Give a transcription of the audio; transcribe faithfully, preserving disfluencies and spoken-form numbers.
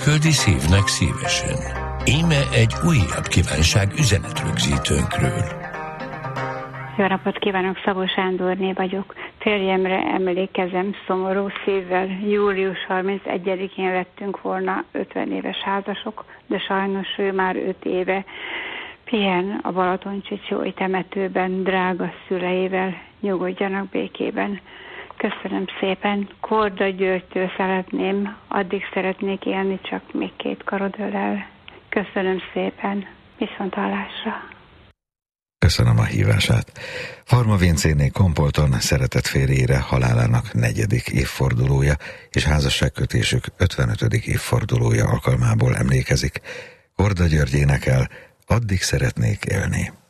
Küldi szívnek szívesen. Íme egy újabb kívánság üzenetrögzítőnkről. Jó napot kívánok, Szabó Sándorné vagyok. Férjemre emlékezem szomorú szívvel. július harmincegyedikén lettünk volna ötven éves házasok, de sajnos ő már öt éve pihen a Balaton-Csicsói temetőben drága szüleivel. Nyugodjanak békében. Köszönöm szépen. Korda Györgytől szeretném, addig szeretnék élni, csak még két karod ölel. Köszönöm szépen. Viszonthallásra. Köszönöm a hívását. Farma Vincéné Kompolton szeretett férjére halálának negyedik évfordulója és házasságkötésük ötvenötödik évfordulója alkalmából emlékezik. Korda György énekel, addig szeretnék élni.